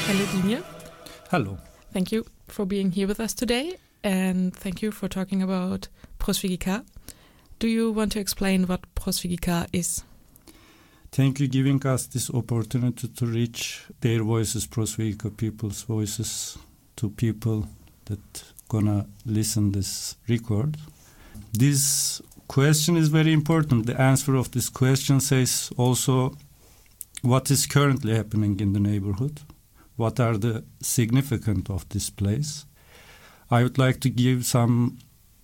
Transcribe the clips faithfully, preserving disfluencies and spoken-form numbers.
Hello, Dinje. Hello. Thank you for being here with us today, and thank you for talking about Prosvigika. Do you want to explain what Prosvigika is? Thank you for giving us this opportunity to reach their voices, Prosvigika people's voices, to people that gonna listen this record. This question is very important. The answer of this question says also what is currently happening in the neighborhood. What are the significance of this place? I would like to give some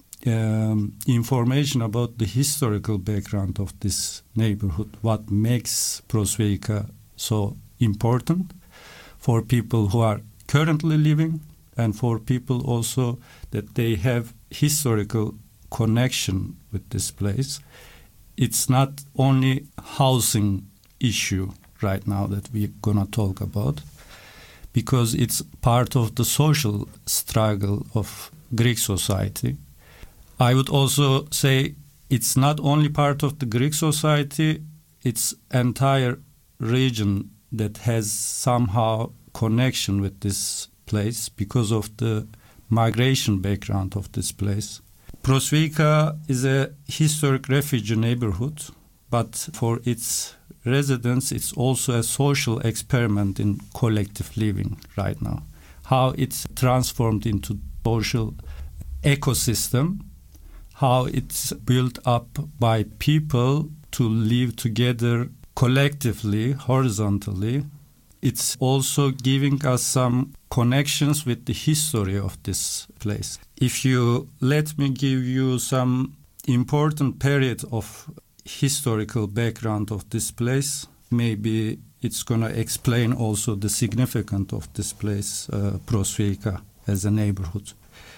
um, information about the historical background of this neighborhood. What makes Prosvigika so important for people who are currently living and for people also that they have historical connection with this place. It's not only housing issue right now that we're gonna talk about, because it's part of the social struggle of Greek society. I would also say it's not only part of the Greek society, it's entire region that has somehow connection with this place because of the migration background of this place. Prosvigika is a historic refugee neighborhood, but for its residents, it's also a social experiment in collective living right now. How it's transformed into social ecosystem, how it's built up by people to live together collectively, horizontally. It's also giving us some connections with the history of this place. If you let me give you some important period of historical background of this place, maybe it's going to explain also the significance of this place, uh, Prosvigika, as a neighborhood.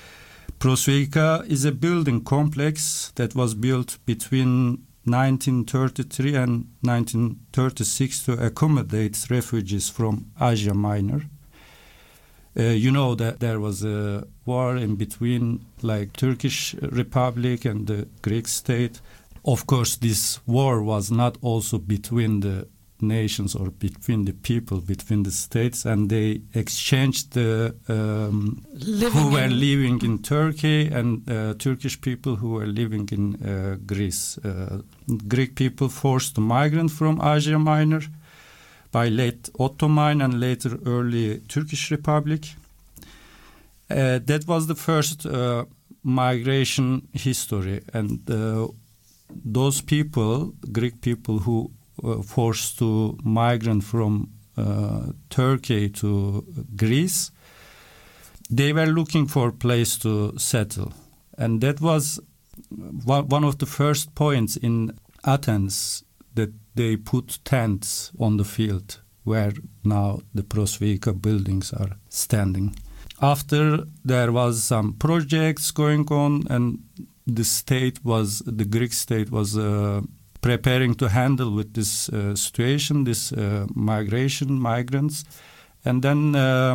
Prosvigika is a building complex that was built between nineteen thirty-three and nineteen thirty-six to accommodate refugees from Asia Minor. Uh, you know that there was a war in between, like Turkish Republic and the Greek state. Of course, this war was not also between the nations or between the people, between the states, and they exchanged the um, who were living in Turkey and uh, Turkish people who were living in uh, Greece. Uh, Greek people forced to migrate from Asia Minor by late Ottoman and later early Turkish Republic. Uh, that was the first uh, migration history, and uh, those people, Greek people who were forced to migrate from uh, Turkey to Greece, they were looking for a place to settle. And that was one of the first points in Athens that they put tents on the field where now the Prosvigika buildings are standing. After there was some projects going on, and the state was, the Greek state was uh, preparing to handle with this uh, situation, this uh, migration, migrants. And then uh,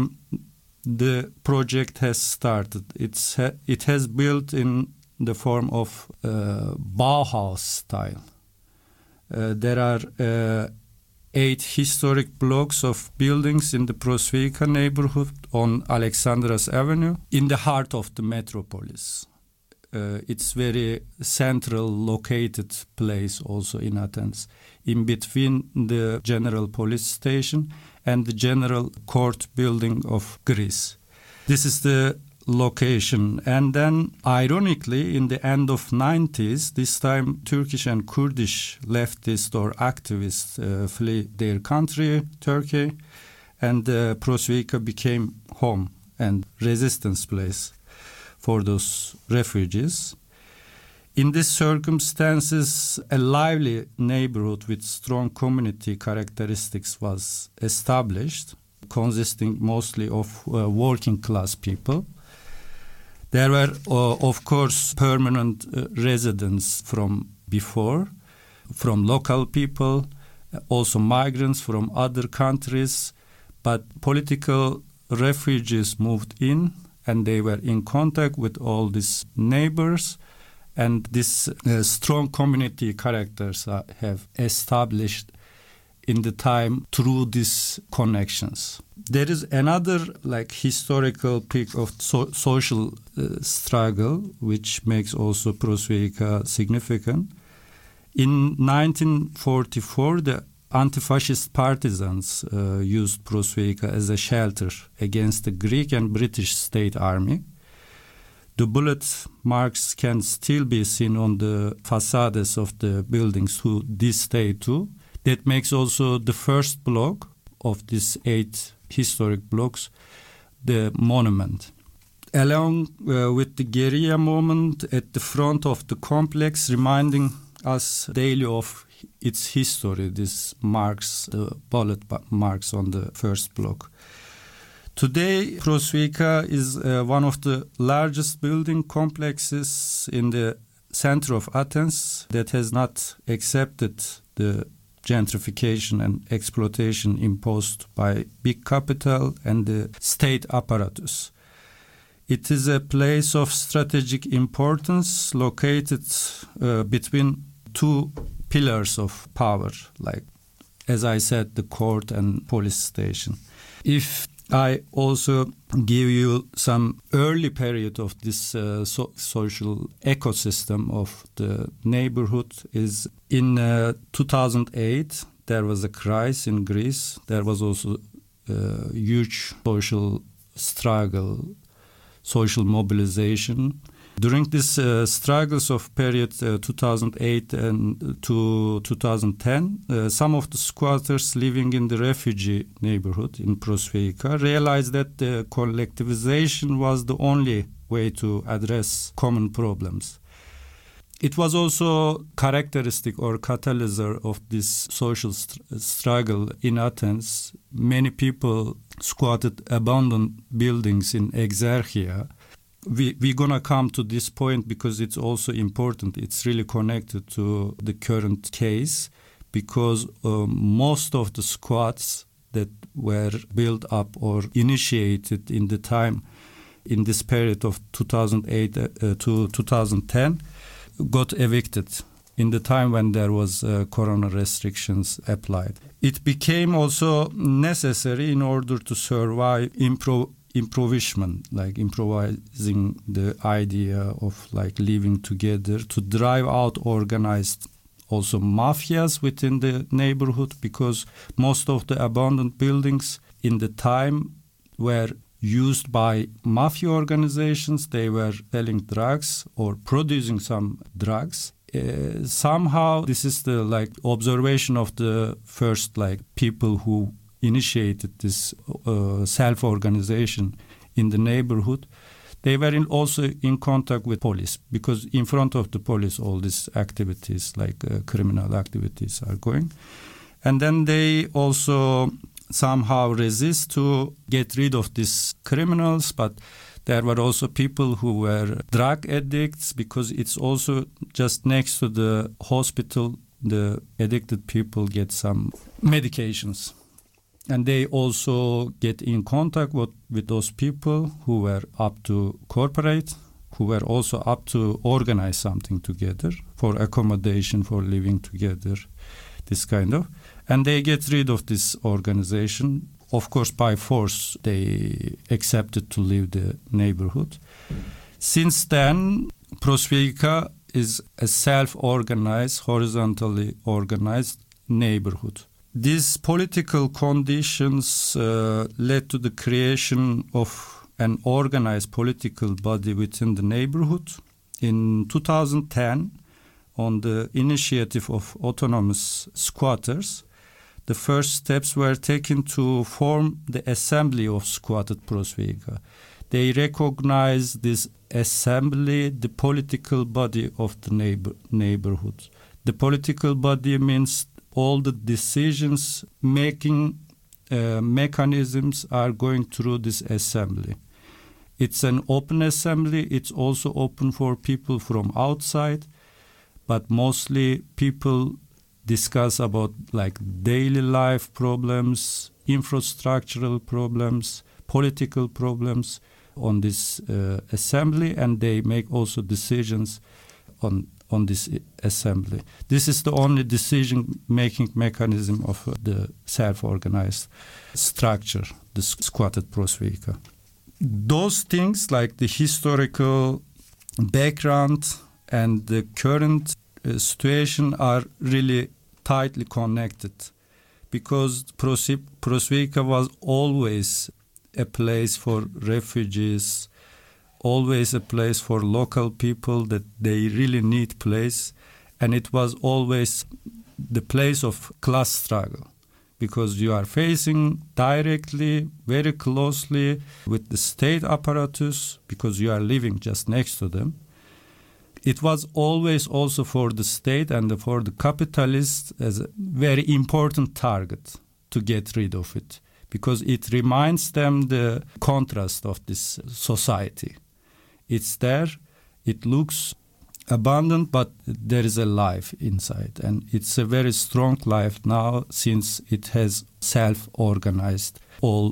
the project has started. It's ha- it has built in the form of uh, Bauhaus style. Uh, there are uh, eight historic blocks of buildings in the Prosvigika neighborhood on Alexandras Avenue, in the heart of the metropolis. Uh, it's very central located place also in Athens, in between the general police station and the general court building of Greece. This is the location. And then, ironically, in the end of nineties, this time Turkish and Kurdish leftists or activists uh, flee their country, Turkey, and uh, Prosvigika became home and resistance place for those refugees. In these circumstances, a lively neighborhood with strong community characteristics was established, consisting mostly of uh, working class people. There were, uh, of course, permanent uh, residents from before, from local people, also migrants from other countries, but political refugees moved in, and they were in contact with all these neighbors, and these uh, strong community characters uh, have established in the time through these connections. There is another like historical peak of so- social uh, struggle, which makes also Prosvika significant. In nineteen forty-four, the anti-fascist partisans uh, used Prosvika as a shelter against the Greek and British state army. The bullet marks can still be seen on the facades of the buildings to this day too. That makes also the first block of these eight historic blocks the monument. Along uh, with the guerrilla movement at the front of the complex, reminding us daily of its history, this marks the bullet marks on the first block. Today, Prosvika is uh, one of the largest building complexes in the center of Athens that has not accepted the gentrification and exploitation imposed by big capital and the state apparatus. It is a place of strategic importance located uh, between two pillars of power, like, as I said, the court and police station. If I also give you some early period of this uh, so- social ecosystem of the neighborhood is in uh, two thousand eight, there was a crisis in Greece. There was also a huge social struggle, social mobilization. During these uh, struggles of period uh, two thousand eight and to two thousand ten, uh, some of the squatters living in the refugee neighborhood in Prosvika realized that the collectivization was the only way to address common problems. It was also characteristic or catalyst of this social st- struggle in Athens. Many people squatted abandoned buildings in Exarchia. We, we're going to come to this point because it's also important. It's really connected to the current case because um, most of the squats that were built up or initiated in the time, in this period of two thousand eight uh, to two thousand ten, got evicted in the time when there was uh, corona restrictions applied. It became also necessary in order to survive impro- improvisation, like improvising the idea of like living together, to drive out organized also mafias within the neighborhood, because most of the abandoned buildings in the time were used by mafia organizations. They were selling drugs or producing some drugs. Uh, somehow this is the like observation of the first like people who initiated this uh, self-organization in the neighborhood. They were in also in contact with police, because in front of the police all these activities like uh, criminal activities are going. And then they also somehow resist to get rid of these criminals, but there were also people who were drug addicts, because it's also just next to the hospital, the addicted people get some medications. And they also get in contact with, with those people who were up to cooperate, who were also up to organize something together for accommodation, for living together, this kind of. And they get rid of this organization. Of course, by force, they accepted to leave the neighborhood. Since then, Prosvika is a self-organized, horizontally organized neighborhood. These political conditions uh, led to the creation of an organized political body within the neighborhood. In two thousand ten, on the initiative of autonomous squatters, the first steps were taken to form the Assembly of Squatted Prosvika. They recognized this assembly, the political body of the neighbor, neighborhood. The political body means all the decisions making uh, mechanisms are going through this assembly. It's an open assembly. It's also open for people from outside, but mostly people discuss about like daily life problems, infrastructural problems, political problems on this uh, assembly, and they make also decisions on on this assembly. This is the only decision-making mechanism of uh, the self-organized structure, the squatted prosvika. Those things like the historical background and the current uh, situation are really tightly connected, because Prosvika was always a place for refugees, always a place for local people that they really need place, and it was always the place of class struggle, because you are facing directly, very closely with the state apparatus, because you are living just next to them. It was always also for the state and for the capitalists as a very important target to get rid of it, because it reminds them the contrast of this society. It's there, it looks abundant, but there is a life inside, and it's a very strong life now, since it has self-organized all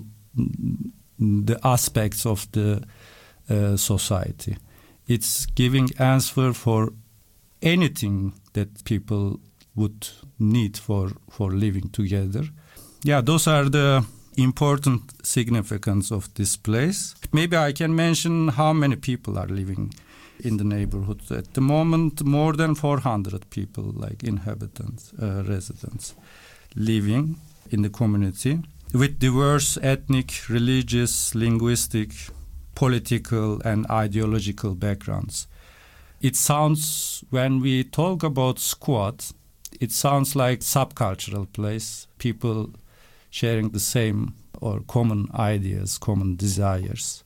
the aspects of the uh, society. It's giving answer for anything that people would need for, for living together. Yeah, those are the important significance of this place. Maybe I can mention how many people are living in the neighborhood. At the moment, more than four hundred people, like inhabitants, uh, residents, living in the community with diverse ethnic, religious, linguistic, political and ideological backgrounds. It sounds, when we talk about squat, it sounds like subcultural place, people sharing the same or common ideas, common desires.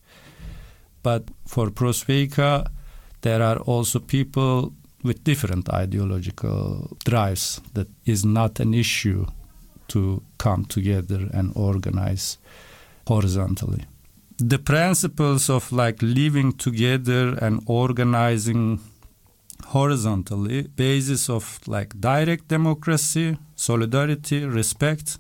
But for Prosvika, there are also people with different ideological drives that is not an issue to come together and organize horizontally. The principles of like living together and organizing horizontally, basis of like direct democracy, solidarity, respect,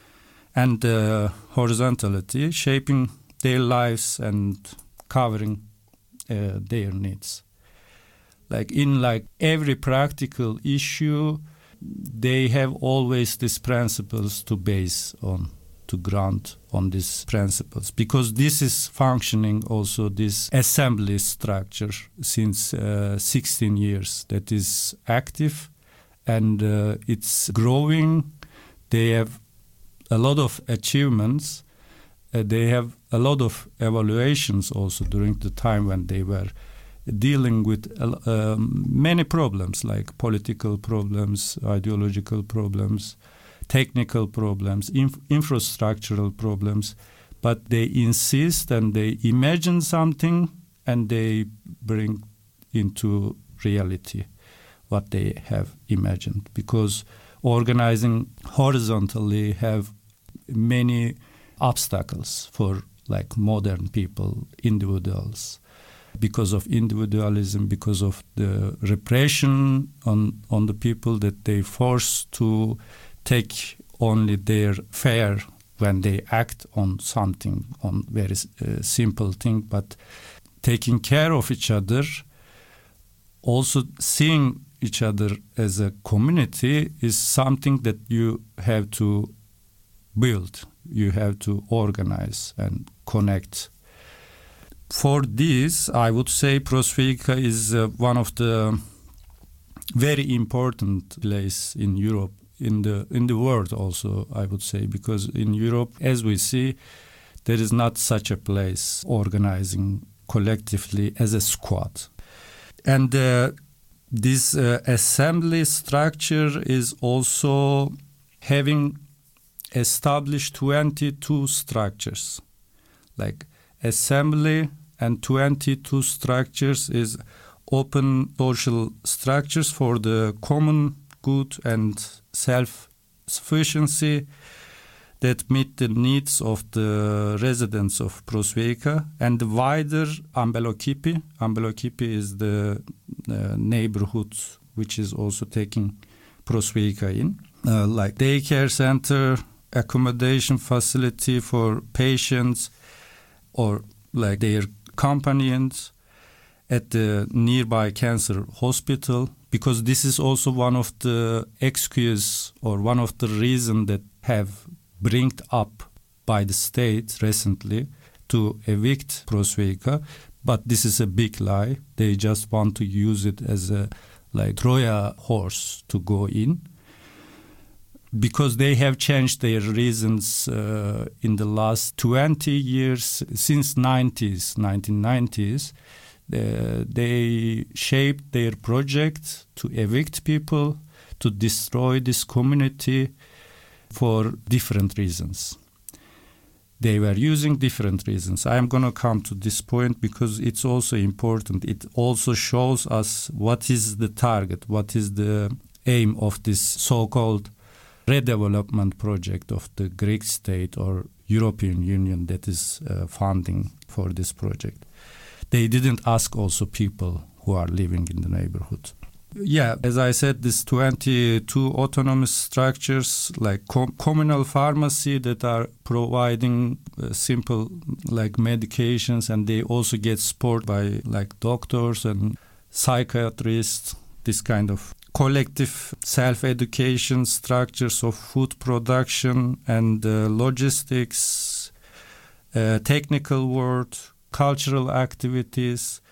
and uh, horizontality, shaping their lives and covering uh, their needs. Like in like every practical issue, they have always these principles to base on, to ground on these principles, because this is functioning also this assembly structure since uh, sixteen years that is active, and uh, it's growing. They have a lot of achievements. Uh, they have a lot of evaluations also during the time when they were dealing with uh, many problems, like political problems, ideological problems, technical problems, inf- infrastructural problems, but they insist and they imagine something and they bring into reality what they have imagined, because organizing horizontally have many obstacles for like modern people, individuals, because of individualism, because of the repression on on the people that they force to take only their fare when they act on something, on very uh, simple thing, but taking care of each other, also seeing each other as a community is something that you have to build, you have to organize and connect. For this, I would say Prosvika is uh, one of the very important places in Europe, in the in the world also, I would say, because in Europe, as we see, there is not such a place organizing collectively as a squad. And uh, this uh, assembly structure is also having established twenty-two structures. Like assembly and twenty-two structures is open social structures for the common good and self-sufficiency that meet the needs of the residents of Prosvika, and the wider Ambelokipi. Ambelokipi is the uh, neighborhood which is also taking Prosvika in, uh, like daycare center, accommodation facility for patients or like their companions, at the nearby cancer hospital because this is also one of the excuses or one of the reasons that have brought up by the state recently to evict Prosvejka. But this is a big lie. They just want to use it as a like Troja horse to go in, because they have changed their reasons uh, in the last twenty years, since nineties, nineteen nineties. Uh, they shaped their project to evict people, to destroy this community for different reasons. They were using different reasons. I'm going to come to this point because it's also important. It also shows us what is the target, what is the aim of this so-called redevelopment project of the Greek state or European Union that is uh, funding for this project. They didn't ask also people who are living in the neighborhood. Yeah, as I said, these twenty-two autonomous structures like com- communal pharmacy that are providing uh, simple like medications, and they also get support by like doctors and psychiatrists, this kind of collective self-education structures of food production and uh, logistics, uh, technical work, cultural activities.